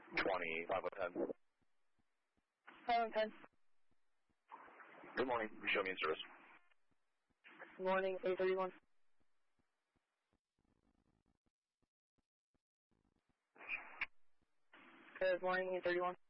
20, 5010. 5010. Good morning. Show me in service. Good morning, 831. Good morning, 831.